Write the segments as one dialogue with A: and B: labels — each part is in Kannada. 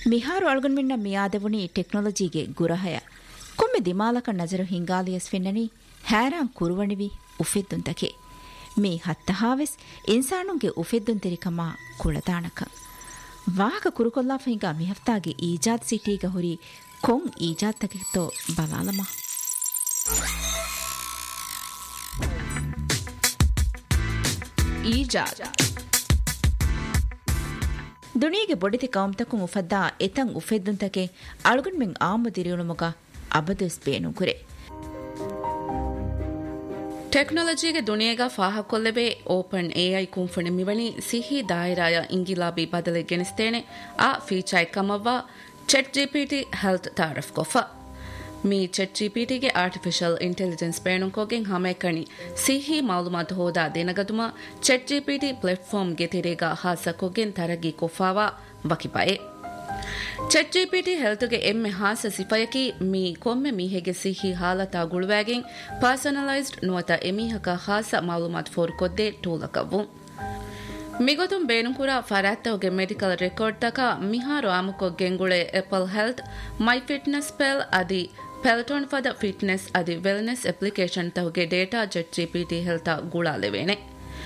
A: ಮಿಹಾರು ಅಳ್ಗನ್ಮಿನ್ನ ಮಿಯಾದವುನಿ ಟೆಕ್ನಾಲಜಿಗೆ ಗುರಹಯ ಕೊಮ್ಮೆ ದಿಮಾಲಕ ನಜರು ಹಿಂಗಾಲಿಯಸ್ ಫಿನ್ನನಿ ಹ್ಯಾರಾಂ ಕುರುವಣಿವಿ ಉಫೆದ್ದುಂತಕೆ ಮೀ ಹತ್ತಹಾವೆಸ್ ಇನ್ಸಾನುಂಗೆ ಉಫೆದ್ದುಂತಿರಿಕಮ ಕುಳತಾಣಕ ವಾಹಕ ಕುರುಕೊಲ್ಲಾ ಫಹಿಂಗ ಮಿಹಫ್ತಾಗೆ ಈಜಾದ್ ಸಿಟೀಗ ಹುರಿ ಕೊಂ ಈಜಾದ್ ತಕಿತೋ ಬಲಾಲಮ ಈಜಾದ್ ದುನಿಯಗೆ ಬೊಡಿತಿ ಕೌಮ್ತಕು ಮುಫದ್ದಾ ಎತಂ ಉಫೆದ್ದುಂತಕೆ ಅಳ್ಗುನ್ ಮೆಂ ಆಮುದಿರಿಯುಳುಮುಗ ಅಬದುಸ್ ಬೇನುಕುರೆ ಟೆಕ್ನಾಲಜಿಗೆ ದುನಿಯೆಗ ಫಾಹಕೊಲ್ಲೆಬೆ ಓಪನ್ ಎಐ ಕುಂಫುಣೆ ಮಿವಣಿ ಸಿಹಿ ದಾಯಿರಾಯ ಇಂಗಿಲಾಬಿ ಬದಲೆ ಗೆನಿಸ್ತೇನೆ ಆ ಫೀಚಾಯ್ ಕಮವ್ವ ಚೆಟ್ GPT health ತಾರಫ್ ಕೊಫ me ಚೆಟ್ ಜಿಪಿಟಿಗೆ artificial intelligence ಬೇಣುಕೋಗೆಂ ಹಮೇಕಣಿ ಸಿಹಿ ಮಾಲೂಮಾತ್ ಹೋದಾ ದಿನಗದುಮ ಚೆಟ್ ಜಿಪಿಟಿ ಪ್ಲಾಟ್ಫಾರ್ಮ್ಗೆ ತಿರೇಗ ಹಾಸಕೊಗೆಂ ತರಗಿ ಕೊಫಾವಾ ವಕಿಪಾಯೆ ಚೆಟ್ ಜಿಪಿಟಿ ಹೆಲ್ತ್ಗೆ ಎಮ್ಮೆ ಹಾಸ ಸಿಫಯಕಿ ಮೀ ಕೊಮ್ಮೆ ಮೀಹೆಗೆ ಸಿಹಿ ಹಾಲತಾ ಗುಳುವಾಗೆಂ ಪರ್ಸನಲೈಸ್ಡ್ ನುವತ ಎಮೀಹಕ ಹಾಸ ಮಾಲೂಮಾತ್ ಫೋರ್ ಕೊದ್ದೆ ಟೂಲಕವು ಮಿಗೊತುಂ ಬೇನುಕುರ ಫರಾತ್ತವಗೆ ಮೆಡಿಕಲ್ ರೆಕಾರ್ಡ್ ತಕ ಮಿಹಾರು ಆಮುಕೊಗ್ಗೆಂಗುಳೆ ಆಪಲ್ ಹೆಲ್ತ್ ಮೈ ಫಿಟ್ನೆಸ್ ಪೆಲ್ ಅದಿ ಪೆಲ್ಟೋನ್ ಫದ ಫಿಟ್ನೆಸ್ ಅದಿ ವೆಲ್ನೆಸ್ ಅಪ್ಲಿಕೇಶನ್ ತವಗೆ ಡೇಟಾ ಚೆಟ್ ಜಿಪಿಟಿ ಹೆಲ್ತಾ ಗುಳಾಲೆವೇನೆ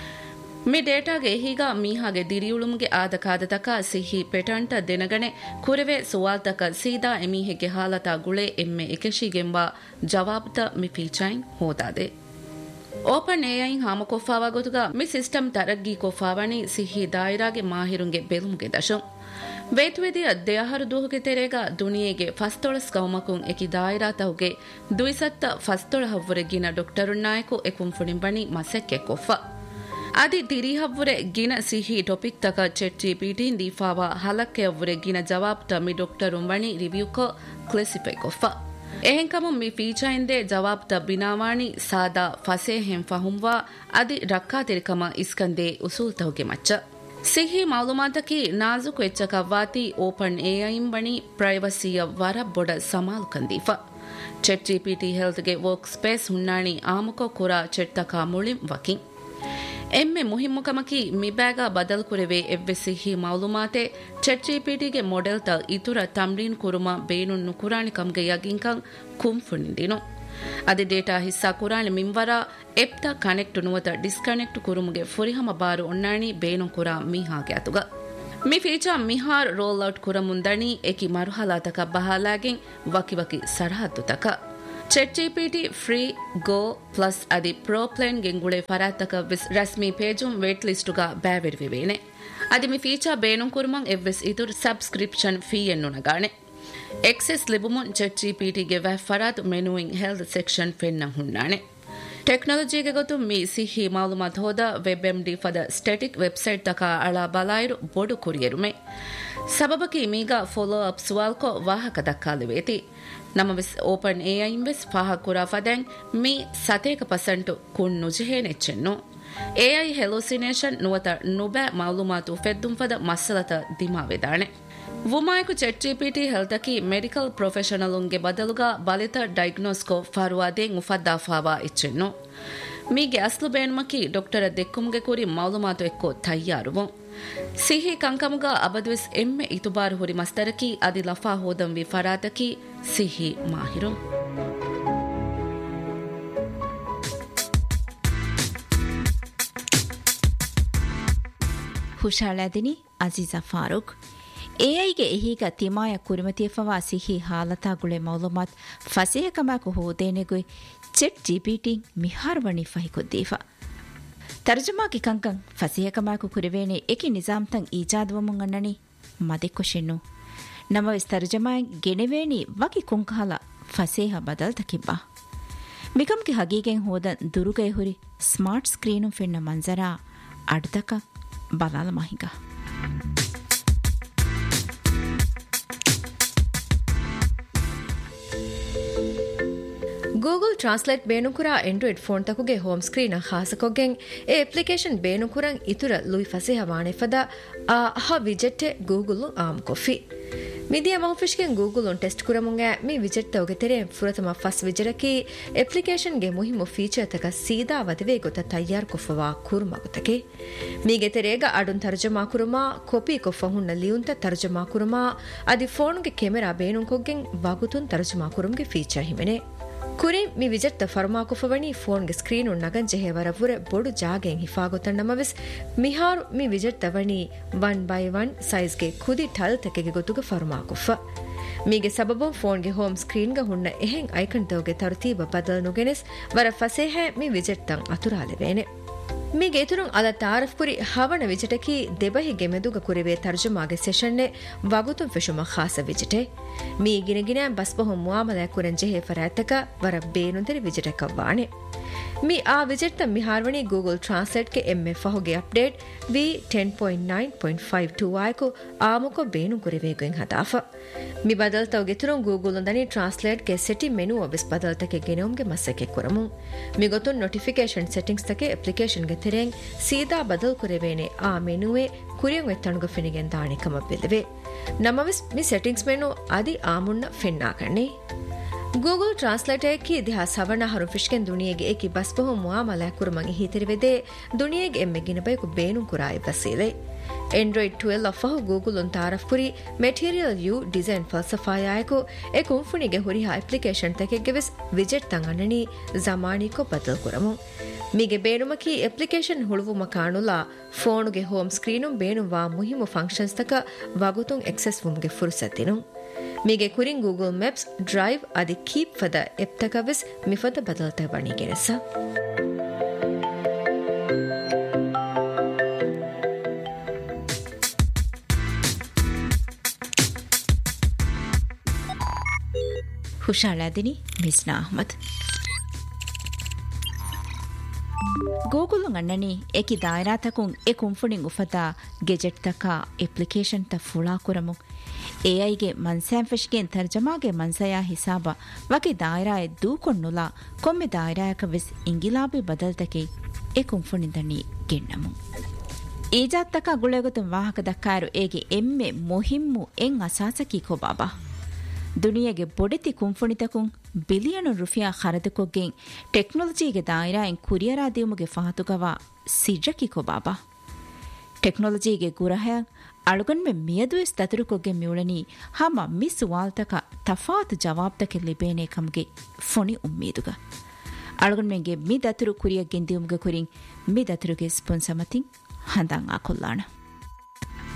A: ಮಿ ಡೇಟಾಗೆ ಹೀಗ ಮೀಹಾಗೆ ದಿರಿಯುಳುಮ್ಗೆ ಆದ ಕಾದತಕ ಸಿಹಿ ಪೆಟಂಟ ದಿನಗಣೆ ಕುರೆವೆ ಸುವಾಲ್ತಕ ಸೀದಾ ಎಮೀಹೆಗೆ ಹಾಲತಾ ಗುಳೆ ಎಮ್ಮೆ ಎಕೆಶಿಗೆಂಬ ಜವಾಬ್ತ ಮಿ ಫೀಚೈನ್ ಹೋದಾದೆ ಓಪನ್ ಎಐನ್ ಹಾಮಕೊಫಾವಾ ಗೊತುಗ ಮಿ ಸಿಸ್ಟಮ್ ತರಗ್ಗಿ ಕೊಫಾವಣಿ ಸಿಹಿ ದಾಯಿರಾಗೆ ಮಾಹಿರುಂಗೆ ಬೆಲುಮ್ಗೆ ದಶಂ ವೇತುವೆದಿಯ ದೇಹರು ದೂಹುಗೆ ತೆರೆಗ ದುನಿಯೆಗೆ ಫಸ್ತೊಳಸ್ ಕೌಮಕುಂ ಎಕಿ ದಾಯಿರಾ ತಹುಗೆ ದುಯಿಸತ್ತ ಫಸ್ತೊಳ ಹವ್ವರೆಗಿನ ಡಾಕ್ಟರುನ್ನಾಯಕು ಎಕುಂ ಫುಣಿಂಬಣಿ ಮಸೆಕ್ಕೆ ಕೊಫ ಅದಿ ದಿರಿಹವ್ವರೆ ಗಿನ ಸಿಹಿ ಟಾಪಿಕ್ ತಕ ಚೆಟ್ ಜಿಪಿಟಿನ್ ದೀಫಾವಾ ಹಲಕ್ಕೆ ಅವ್ವರೆ ಗಿನ ಜವಾಬ್ತ ಮಿ ಡಾಕ್ಟರುಂಬಣಿ ರಿವ್ಯೂಕ ಕ್ಲಾಸಿಫೈ ಕೊಫ ಎಹೆಂಕಮು ಮಿ ಫೀಚೈಂದೆ ಜವಾಬ್ತ ಬಿನಾವಾಣಿ ಸಾದಾ ಫಸೇಹೆಂ ಫಹುಂವಾ ಅದಿ ರಕ್ಕಾ ತಿರಿಕಮ ಇಸ್ಕಂದೆ ಉಸೂಲ್ ತಹುಗೆ ಮಚ್ಚ ಸಿಹಿ ಮಾಲೂಮಾತಕಿ ನಾಜುಕು ಎಚ್ಚಕವ್ವಾತಿ ಓಪನ್ ಎಐಂ ಬಣಿ ಪ್ರೈವಸಿಯ ವರ ಬೊಡ ಸಮಾಲು ಕಂದೀಫ ಚೆಟ್ ಜಿಪಿಟಿ ಹೆಲ್ತ್ಗೆ ವರ್ಕ್ ಸ್ಪೇಸ್ ಹುಣ್ಣಾಣಿ ಆಮುಕ ಕುರ ಚೆಟ್ ತಕ ಮುಳಿಂ ವಕಿಂ ಎಮ್ಮೆ ಮುಹಿಮ್ಮುಕಮಕಿ ಮಿಬ್ಯಾಗ ಬದಲ್ ಕುರೆವೆ ಎವ್ವೆ ಸಿಹಿ ಮಾಲೂಮಾತೆ ಚೆಟ್ ಜಿಪಿಟಿಗೆ ಮೊಡೆಲ್ ತ ಇತುರ ತಮ್ರೀನ್ ಕುರುಮ ಬೇನುನ್ ನುಕುರಾಣಿ ಕಮ್ಗೆ ಯಗಿಂಕಂ ಕುಂಫುಣಿಂದಿನು ಅದಿ ಡೇಟಾ ಹಿಸ್ಸಾ ಕುರಾಣಿ ಮಿಂವರ ಎಪ್ತ ಕನೆಕ್ಟ್ ನುವತ ಡಿಸ್ಕನೆಕ್ಟ್ ಕುರುಮುಗೆ ಫುರಿಹಮ ಬಾರು ಒಣ್ಣಾಣಿ ಬೇನುನ್ ಕುರಾ ಮೀಹಾಗೆ ಅತುಗ ಮಿ ಫೀಚಾ ಮಿಹಾರ್ ರೋಲ್ ಔಟ್ ಕುರಮುಂದಣಿ ಎಕಿ ಮರುಹಲಾತಕ ಬಹಾಲಾಗೆಂ ವಕಿ ಸರಹದ್ದು ತಕ ಚೆಟ್ ಜಿಪಿಟಿ ಫ್ರೀ ಗೋ ಪ್ಲಸ್ ಅದಿ ಪ್ರೋ ಪ್ಲೇನ್ ಗೆಂಗುಳೆ ಫರಾತಕ ವಿಸ್ ರಸ್ಮಿ ಪೇಜುಂ ವೇಟ್ ಲಿಸ್ಟುಗ ಬ್ಯಾವೆರಿವಿವೇನೆ ಅದಿ ಮಿ ಫೀಚಾ ಬೇನುನ್ ಕುರುಮಂ ಎವ್ವೆಸ್ ಇತುರ್ subscription fee ಎನ್ನುನಗಾಣೆ excess ಲಿಬುಮುನ್ ಚೆಟ್ ಜಿಪಿಟಿಗೆ ವ್ಯಾ ಫರಾತ್ ಮೆನುವಿಂಗ್ health section ಫೆನ್ನ ಹುಣ್ಣಾಣೆ ಟೆಕ್ನಾಲಜಿಗೆ ಗೊತ್ತು ಮಿ ಸಿಹಿ ಮಾಲೂಮಾತ್ ಹೋದ ವೆಬ್ ಎಂಡಿ ಫದ ಸ್ಟೆಟಿಕ್ ವೆಬ್ಸೈಟ್ ತಕ ಅಳ ಬಲಾಯಿರು ಬೋಡು ಕುರಿಯರುಮೆ ಸಬಬಕಿ ಮೀಗ ಫಾಲೋ ಅಪ್ ಸುವಾಲ್ಕೊ ವಾಹಕ ದಕ್ಕಾಲಿವೇತಿ ನಮ್ಮ ವಿಸ್ ಓಪನ್ ಎಐಂ ವಿಸ್ ಫಾಹ ಕುರಾ ಫದೆಂ ಮಿ 1% ಕುಣ್ ನುಜಿಹೇ ನೆಚ್ಚೆನ್ನು ಎಐ ಹೆಲೋಸಿನೇಷನ್ ನುವತ ನುಬೆ ಮಾಲೂಮಾತು ಫೆದ್ದುಂ ಫದ ಮಸ್ಸಲತ ದಿಮಾವೆದಾಣೆ ವುಮಾಯಕು ಚೆಟ್ ಜಿಪಿಟಿ ಹೆಲ್ತಕಿ ಮೆಡಿಕಲ್ ಪ್ರೊಫೆಷನಲುಂಗೆ ಬದಲುಗ ಬಲಿತ ಡೈಗ್ನೋಸ್ಕೋ ಫಾರುವಾದೆಂ ಉಫದ್ದಾಫಾವಾ ಇಚ್ಚೆನ್ನು ಮೀಗೆ ಅಸ್ಲು ಬೇಣುಮಕಿ ಡಾಕ್ಟರ ದೆಕ್ಕುಮ್ಗೆ ಕುರಿ ಮಾಲೂಮಾತು ಎಕ್ಕೋ ತಯ್ಯಾರುವು ಸಿಹಿ ಕಂಕಮುಗ ಅಬದ್ವಿಸ್ ಎಮ್ಮೆ ಇತುಬಾರು ಹುರಿ ಮಸ್ತರಕಿ ಅದಿ ಲಫಾ ಹೋದಂ ವಿ ಫರಾತಕಿ ಸಿಹಿ ಮಾಹಿರು ಹುಷಾಳಾದಿನಿ ಅಜೀಜಾ ಫಾರೂಕ್ ಎಐಗೆ ಎಹೀಗ ತಿಮಾಯ ಕುರಿಮತಿಯಫವಾ ಸಿಹಿ ಹಾಲತಾಗುಳೆ ಮೌಲುಮಾತ್ ಫಸೇಹಕಮಾಕು ಹೋದೇನೆಗುಯ್ ಚೆಟ್ ಜಿಪಿಟಿ ಮಿಹಾರ್ವಣಿ ಫಹಿಕೊದ್ದೀಫಾ ತರ್ಜುಮಾಕಿ ಕಂಕಂ ಫಸೇಹಕಮಾಕು ಕುರಿವೇನೆ ಎಕಿ ನಿಜಾಮ್ತಂ ಈಜಾದ್ವಮುಂ ಅನ್ನಣಿ ಮದೆಕ್ಕೊಶೆನ್ನು ನಮವೆಸ್ ತರ್ಜಮಾಯ್ ಗೆನೆವೇಣಿ ವಕಿ ಕುಂಕಾಲ ಫಸೇಹ ಬದಲ್ತಕಿಬ್ಬಾ ಮಿಕಂಕಿ ಹಗೀಗೆಂ ಹೋದನ್ ದುರುಗೈ ಹುರಿ smart screen ಫೆನ್ನ ಮಂಜರಾ ಅಡ್ದಕ ಬಲಾಲ ಮಹಿಗ
B: Google translate ಬೇನುಕುರಾ Android phone ತಕುಗೆ home screen ಹಾಸಕೊಗೆಂ A application ಬೇನುಕುರಂ ಇತುರ ಲುಯ್ ಫಸೇಹ ವಾಣೆಫದ ಹ ವಿಜೆಟ್ Google am ಕೊಫಿ ಮಿದಿಯ ಮಹಫಿಶ್ಗೆ Google one test ಕುರಮುಂಗೆ ಮಿ ವಿಜೆಟ್ ತವಗೆ ತೆರೆ ಫುರತಮ ಫಸ್ ವಿಜರಕಿ ಅಪ್ಲಿಕೇಶನ್ಗೆ ಮುಹಿಮು ಫೀಚರ್ ತಕ ಸೀದಾ ವದಿವೆ ಗೊತ್ತ ತಯ್ಯಾರ್ ಕೊಫವಾ ಕೂರ್ಮಗುತಕೆ ಮೀಗೆ ತೆರೆಗ ಅಡುನ್ ತರ್ಜಮಾ ಕುರುಮಾ ಕಾಪಿ ಕೊಫ ಹುಣ್ಣ ಲಿಯುಂತ ತರ್ಜಮಾ ಕುರುಮಾ ಅದಿ ಫೋನ್ಗೆ ಕೆಮೆರಾ ಬೇನುಂ ಕೊಗ್ಗೆಂ ವಗುತುನ್ ತರ್ಜಮಾ ಕುರುಮ್ಗೆ ಫೀಚರ್ ಹಿಮೆನೆ ಕುರಿ ಮಿ ವಿಜೆಟ್ ಫರ್ಮಾ ಕುಫವಣಿ ಫೋನ್ಗೆ ಸ್ಕ್ರೀನ್ ಉಣ್ಣಗನ್ ಜೆಹೆವರ ಪುರೆ ಬೊಡು ಜಾಗೆಂ ಹಿಫಾಗೊತನ್ ನಮವಿಸ್ ಮಿಹಾರು ಮಿ ವಿಜೆಟ್ ತವಣಿ 1x1 ಸೈಜ್ಗೆ ಖುದಿ ಠಲ್ ತೆಕೆಗೆ ಗೊತ್ತುಗ ಫರ್ಮಾ ಕುಫ ಮೀಗೆ ಸಬಬು ಫೋನ್ಗೆ ಹೋಮ್ ಸ್ಕ್ರೀನ್ಗೆ ಹುಣ್ಣ ಎಹೆಂ ಐಕನ್ ತವಗೆ ತರ್ತೀಬ ಬದಲ ನುಗೆನೆಸ್ ವರ ಫಸೆಹೆ ಮಿ ವಿಜೆಟ್ ತಂ ಅತುರಾಲೆವೇನೆ ಮೀಗೆ ಎತುರುಂ ಅದ ತಾರಫ್ ಕುರಿ ಹವಣ ವಿಜಟಕಿ ದೆಬಹಿಗೆ ಮೆದುಗ ಕುರಿವೆ ತರ್ಜುಮಾಗೆ ಸೆಷನ್ನೆ ವಗುತುಂ ಫೆಶುಮ ಖಾಸ ವಿಜಟೆ ಮೀ ಗಿನಗಿನ ಬಸ್ಬಹು ಮುಆಮಲ ಕುರೆನ್ ಜೆಹೆ ಫರಾತಕ ವರ ಬೇನುಂತರಿ ವಿಜಟಕ ವಾಣೆ ಮೀ ಆ ವಿಜೆಟ್ ತ ಮಿಹಾರ್ವಣಿ ಗೂಗಲ್ ಟ್ರಾನ್ಸ್ಲೇಟ್ ಕೆ ಎಮ್ಮೆ ಫಹುಗೆ ಅಪ್ಡೇಟ್ ವಿ 10.9.52 ಆಯ್ಕು ಆಮುಕೊ ಬೇನು ಕುರಿವೆಗುಂ ಹದಾಫ ಮಿ ಬದಲ್ ತವಗೆ ತುರುಂ ಗೂಗಲ್ ಒಂದನಿ ಟ್ರಾನ್ಸ್ಲೇಟ್ ಕೆ ಸೆಟಿ ಮೆನು ಅಬಿಸ್ ಬದಲ್ ತಕೆ ಗೆನೋಮ್ಗೆ ಮಸ್ಸಕೆ ಕುರಮು ಮಿ ಗೊತ್ತುನ್ ನೋಟಿಫಿಕೇಶನ್ ಸೆಟ್ಟಿಂಗ್ಸ್ ತಕೆ ಅಪ್ಲಿಕೇಶನ್ ಗೆ ತೆರೆಂ ಸೀದಾ ಬದಲ್ ಕುರಿವೇನೆ ಆ ಮೆನುವೆ ಕುರಿಯಂ ಎತ್ತಣುಗ ಫಿನಿಗೆನ್ ದಾಣಿಕಮ ಬೆದವೆ ನಮವಿಸ್ ಮಿ ಸೆಟ್ಟಿಂಗ್ಸ್ ಮೆನು ಅದಿ ಆಮುನ್ನ ಫೆನ್ನಾಕಣ್ಣೆ Google translate ಏಕಿ ದಿಹಾ ಸವಣ ಹರು ಫಿಶ್ಕೆನ್ ದುನಿಯೆಗೆ ಏಕಿ ಬಸ್ಬಹು ಮುಆಮಲ ಕುರುಮಂಗಿ ಹೀತಿರಿವೆದೆ ದುನಿಯೆಗೆ ಎಮ್ಮೆಗಿನ bike ಬೇನು ಕುರಾಯಿ ಬಸೀಲೆ Android 12 ಅಫಹು Google one ತಾರಫ್ ಕುರಿ material you design ಫಲ್ಸಫಾಯಾಯಕು A ಕುಂಫುನಿಗೆ ಹುರಿಹಾ application ತಕೆಗೆ ವಿಸ್ ವಿಜೆಟ್ ತಂಗಣ್ಣನಿ ಜಮಾನಿಕೊ ಬದಲ್ ಕುರಮು ಮೀಗೆ ಬೇನುಮಕಿ ಅಪ್ಲಿಕೇಶನ್ ಹುಳುವುಮ ಕಾಣುಲಾ ಫೋನುಗೆ ಹೋಮ್ ಸ್ಕ್ರೀನು ಬೇನುವಾ ಮುಹಿಮು ಫಂಕ್ಷನ್ಸ್ ತಕ ವಗುತುಂ ಎಕ್ಸೆಸ್ ವುಮ್ಗೆ ಫುರ್ಸತ್ತಿನು ಮೀಗೆ ಕುರಿಂ ಗೂಗಲ್ ಮ್ಯಾಪ್ಸ್ ಡ್ರೈವ್ ಅದಿ ಕೀಪ್ ಫದ ಎಪ್ ತಕ ವಿಸ್ ಮಿಫದ ಬದಲ್ತ ಬಣಿಗೆನಸ
C: ಹುಷಾಳಾದಿನಿ ಮಿಸ್ನಾ ಅಹ್ಮದ್ ಗೂಗಲ್ ಅಣ್ಣನಿ ಏಕಿ ದಾಯರಾತಕುಂ ಎ ಕುಂಫುಣಿಂ ಉಫತಾ ಗೆಜೆಟ್ ತಕ ಅಪ್ಲಿಕೇಶನ್ ತ ಫುಳಾ ಕುರಮು ಎಐಗೆ ಮನ್ಸ್ಯಾನ್ ಫೆಶ್ಗೆನ್ ತರ್ಜಮಾಗೆ ಮನ್ಸಯಾ ಹಿಸಾಬ ವಕಿ ದಾಯರಾಯ ದೂಕೊಣ್ಣುಲಾ ಕೊಮ್ಮೆ ದಾಯರಾಯಕ ವಿಸ್ ಇಂಗಿಲಾಬಿ ಬದಲ್ತಕೆ ಎ ಕುಂಫುಣಿಂದನಿ ಗೆಣ್ಣಮು ಈಜಾತ್ ತಕ ಗುಳೆಗೊತುಂ ವಾಹಕ ದಕ್ಕಾರು ಏಗೆ ಎಮ್ಮೆ ಮೊಹಿಮ್ಮು ಎಂ ಅಸಾಸಕಿ ಕೊಬಾಬಾ ದುನಿಯೆಗೆ ಬೊಡೆತಿ ಕುಂಫುಣಿತಕುಂ ಬಿಲಿಯನು ರುಫಿಯಾ ಖರದಕೊಗ್ಗೆಂ ಟೆಕ್ನಾಲಜಿಗೆ ದಾಯರಾಯನ್ ಕುರಿಯರಾ ದಿಯುಮುಗೆ ಫಹತುಗವ ಸಿಜ್ಜಕಿ ಕೊಬಾಬಾ ಟೆಕ್ನಾಲಜಿಗೆ ಗುರಹಯ ಅಳುಗನ್ಮೆ ಮಿಯದುವೆಸ್ ದತುರುಕೊಗ್ಗೆ ಮ್ಯೂಳನಿ ಹಮ ಮಿ ಸುವಾಲ್ತಕ ತಫಾತ್ ಜವಾಬ್ತಕೆ ಲಿಬೇನೆ ಕಮ್ಗೆ ಫೊಣಿ ಉಮ್ಮೀದುಗ ಅಳುಗನ್ಮೆಂಗೆ ಮಿ ದತುರು ಕುರಿಯ ಗೆಂದಿಯುಮುಗೆ ಕುರಿಂ ಮಿ ದತುರುಗೆ ಸ್ಪೊನ್ಸಮತಿಂ ಹಂದಾಂ ಆಕೊಲ್ಲಾಣ